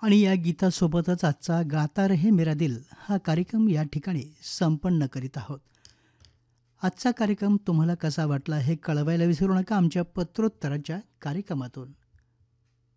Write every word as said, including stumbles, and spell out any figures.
आणि या गीतासोबतच आजचा गाता रहे मेरा दिल हा कार्यक्रम या ठिकाणी संपन्न करीत आहोत. आजचा कार्यक्रम तुम्हाला कसा वाटला हे कळवायला विसरू नका आमच्या पत्रोत्तराच्या कार्यक्रमातून.